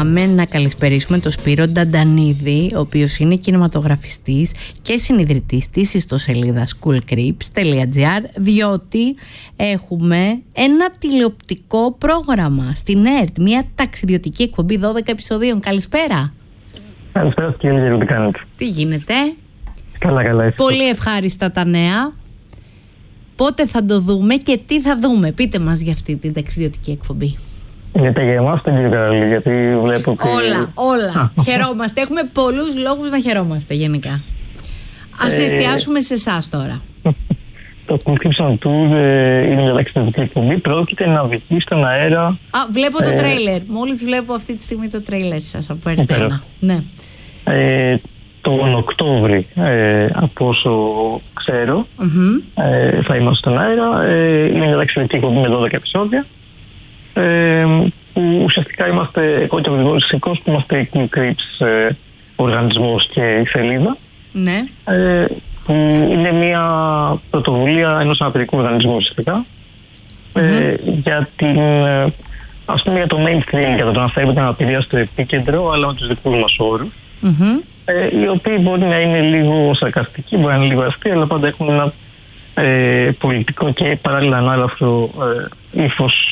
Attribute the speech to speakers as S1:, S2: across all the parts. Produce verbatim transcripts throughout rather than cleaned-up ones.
S1: Πάμε να καλησπερίσουμε τον Σπύρο Νταντανίδη, ο οποίος είναι κινηματογραφιστής και συνιδρυτής της ιστοσελίδας coolcreeps τελεία gr, διότι έχουμε ένα τηλεοπτικό πρόγραμμα στην ΕΡΤ, μια ταξιδιωτική εκπομπή δώδεκα επεισοδίων. Καλησπέρα.
S2: Καλησπέρα κύριε Γερού, τι κάνετε?
S1: Τι γίνεται?
S2: Καλά, καλά. Εσύ.
S1: Πολύ ευχάριστα τα νέα. Πότε θα το δούμε και τι θα δούμε? Πείτε μας για αυτή την ταξιδιωτική εκπομπή.
S2: Γιατί για εμάς δεν κύριε, γιατί βλέπω ότι...
S1: Όλα, όλα. Χαιρόμαστε. Έχουμε πολλούς λόγους να χαιρόμαστε γενικά. Ας
S2: Ε,
S1: εστιάσουμε σε εσάς τώρα.
S2: Το Coolcreeps on Tour ε, είναι μια ταξιδιωτική εκπομπή. Πρόκειται να βγει στον αέρα.
S1: Α, βλέπω το
S2: Ε,
S1: τρέιλερ. Μόλις βλέπω αυτή τη στιγμή το τρέιλερ σας από ΕΡΤ ένα.
S2: Υπέροχα.
S1: Ναι.
S2: Ε, τον Οκτώβρη, ε, από όσο ξέρω,
S1: Μμμ.
S2: ε, θα είμαστε στον αέρα. Ε, είναι μια ταξιδιωτική εκπομπή με δώδεκα επεισόδια. Ε, που ουσιαστικά είμαστε, εγώ και ο Γρηγόρης Σικός, που είμαστε η Coolcreeps ε, οργανισμός και η σελίδα.
S1: Ναι.
S2: Ε, που είναι μια πρωτοβουλία ενός αναπηρικού οργανισμού ουσιαστικά, ε, για την, ε, ας πούμε, για το mainstream, για το να φέρουμε την αναπηρία στο επίκεντρο, αλλά με τους δικούς μας όρους,
S1: Μμμ.
S2: ε, οι οποίοι μπορεί να είναι λίγο σαρκαστικοί, μπορεί να είναι λίγο αστείοι, αλλά πάντα έχουν ένα ε, πολιτικό και παράλληλα ανάλαφρο ε, ύφος.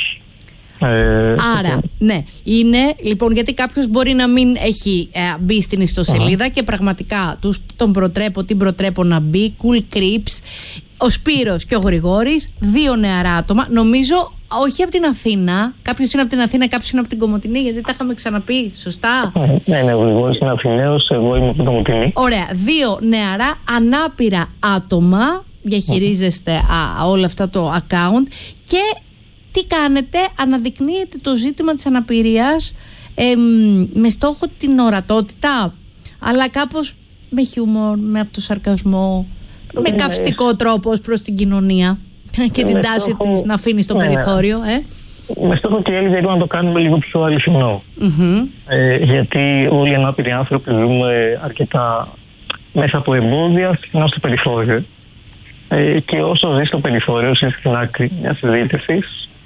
S2: Ε,
S1: Άρα, ναι, είναι λοιπόν, γιατί κάποιος μπορεί να μην έχει ε, μπει στην ιστοσελίδα και πραγματικά τους, τον προτρέπω, την προτρέπω να μπει. Coolcreeps, ο Σπύρος και ο Γρηγόρης, δύο νεαρά άτομα. Νομίζω όχι από την Αθήνα. Κάποιος είναι από την Αθήνα, κάποιος είναι από την Κομοτηνή, γιατί τα είχαμε ξαναπεί, σωστά?
S2: Ναι, ναι, ο Γρηγόρης είναι Αθηναίος, εγώ είμαι από την Κομοτηνή.
S1: Ωραία, δύο νεαρά ανάπηρα άτομα, διαχειρίζεστε α, όλα αυτά το account και τι κάνετε? Αναδεικνύετε το ζήτημα της αναπηρίας ε, με στόχο την ορατότητα, αλλά κάπως με χιούμορ, με αυτοσαρκασμό, με
S2: Ναι.
S1: καυστικό τρόπο ως προς την κοινωνία και την
S2: Με
S1: τάση
S2: στόχο-
S1: της να αφήνει στο
S2: Ναι.
S1: περιθώριο. Ε.
S2: Με στόχο και έλεγα να το κάνουμε λίγο πιο αληθινό.
S1: Μμμ.
S2: Ε, γιατί όλοι οι ανάπηροι άνθρωποι ζούμε αρκετά μέσα από εμπόδια, συχνά στο περιθώριο. Ε, και όσο ζεις στο περιθώριο, είσαι στην άκρη μια συζήτηση.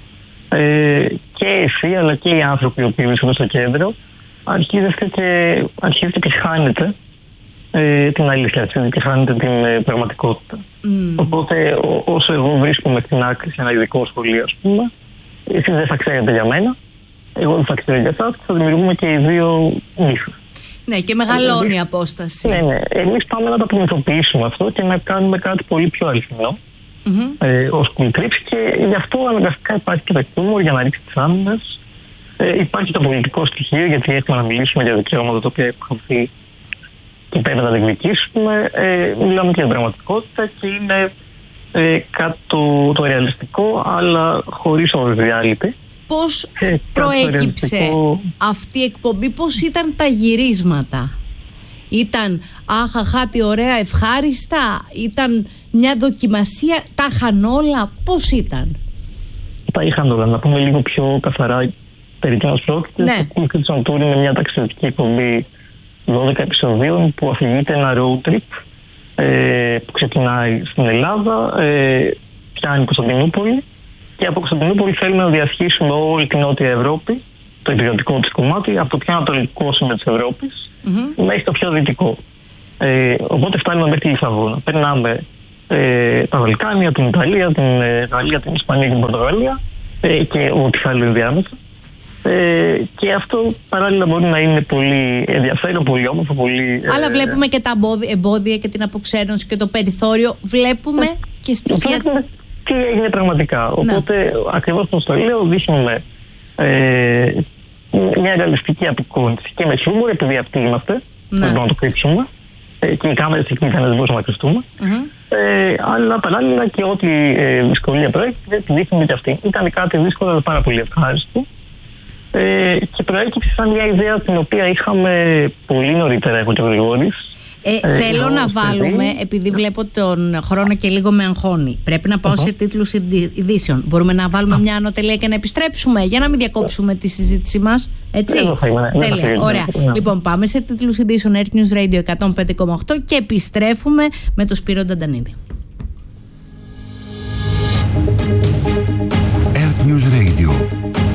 S2: Ε, και εσύ αλλά και οι άνθρωποι οι οποίοι βρίσκονται στο κέντρο, αρχίζετε και, αρχίζετε και χάνετε ε, την αλήθεια, έτσι, και χάνετε την ε, πραγματικότητα.
S1: Μμ.
S2: Οπότε ό, όσο εγώ βρίσκομαι στην άκρη σε ένα ειδικό σχολείο, ας πούμε, εσείς δεν θα ξέρετε για μένα, εγώ δεν θα ξέρω για εσάς, θα δημιουργούμε και οι δύο μύθους.
S1: Ναι, και μεγαλώνει η απόσταση.
S2: Ναι, ναι. Εμείς πάμε να το απομυθοποιήσουμε αυτό και να κάνουμε κάτι πολύ πιο αληθινό.
S1: Μμμ.
S2: Ε, ως Coolcreeps, και γι' αυτό αναγκαστικά υπάρχει και το χιούμορ για να ρίξει τις άμυνες. Ε, υπάρχει το πολιτικό στοιχείο, γιατί έχουμε να μιλήσουμε για δικαιώματα τα οποία έχουν χαθεί και πρέπει να τα διεκδικήσουμε. Ε, μιλάμε και για πραγματικότητα και είναι ε, κάτι το, το ρεαλιστικό, αλλά χωρίς όρους reality.
S1: Πώς
S2: Ε, κάτι το
S1: προέκυψε
S2: ρεαλιστικό.
S1: αυτή η εκπομπή, πώς ήταν τα γυρίσματα? Ήταν αχαχά τι ωραία, ευχάριστα? Ήταν μια δοκιμασία, τα είχαν όλα? Πώς ήταν?
S2: Τα είχαν όλα. Να πούμε λίγο πιο καθαρά περί τίνος πρόκειται.
S1: Ναι.
S2: Το Coolcreeps on Tour είναι μια ταξιδιωτική εκπομπή δώδεκα επεισοδίων που αφηγείται ένα road trip ε, που ξεκινάει στην Ελλάδα, ε, πιάνει Κωνσταντινούπολη, και από Κωνσταντινούπολη θέλουμε να διασχίσουμε όλη την Νότια Ευρώπη, το υπηρετικό της κομμάτι, από το πιο ανατολικό σημείο της Ευρώπης
S1: Μμμ.
S2: μέχρι το πιο δυτικό. Ε, οπότε φτάνουμε μέχρι τη Λισαβόνα. Περνάμε ε, τα Βαλκάνια, την Ιταλία, την ε, Γαλλία, την Ισπανία και την Πορτογαλία ε, και ό,τι άλλο ενδιάμεσα. Ε, και αυτό παράλληλα μπορεί να είναι πολύ ενδιαφέρον, πολύ όμορφο, πολύ... ε,
S1: Αλλά βλέπουμε και τα εμπόδια- εμπόδια και την αποξένωση και το περιθώριο. Βλέπουμε και στοιχεία.
S2: Βλέπουμε τι έγινε πραγματικά. Οπότε, ακριβώς όπως το λέω, δείχνουμε ε, μια ρεαλιστική απεικόνηση και με χιούμορ, επειδή αυτοί είμαστε,
S1: Ναι.
S2: μπορούμε να το κρύψουμε. Ε, και οι κάμερες εκεί ήταν, δεν μπορούσαμε να κρυφτούμε.
S1: Μμμ.
S2: Ε, αλλά παράλληλα και ό,τι ε, δυσκολία προέκυψε, τη δείχνουμε και αυτή. Ήταν κάτι δύσκολο, αλλά πάρα πολύ ευχάριστο. Ε, και προέκυψε σαν μια ιδέα την οποία είχαμε πολύ νωρίτερα, εγώ και ο Γρηγόρης.
S1: Ε,
S2: Ε,
S1: θέλω
S2: εγώ
S1: να
S2: ως
S1: βάλουμε,
S2: παιδί-
S1: επειδή βλέπω τον χρόνο και λίγο με αγχώνει, πρέπει να πάω
S2: Αχα.
S1: σε τίτλους ειδη- ειδήσεων. Μπορούμε να βάλουμε μια ανωτελεία και να επιστρέψουμε για να μην διακόψουμε τη συζήτησή μας. Έτσι.
S2: Εδώ θα είμαι, ναι,
S1: Τέλεια.
S2: θα φύγω,
S1: Ωραία.
S2: ναι.
S1: Λοιπόν, πάμε σε τίτλους ειδήσεων Earth News Radio εκατόν πέντε κόμμα οκτώ και επιστρέφουμε με τον Σπύρο Νταντανίδη.
S3: Earth News Radio.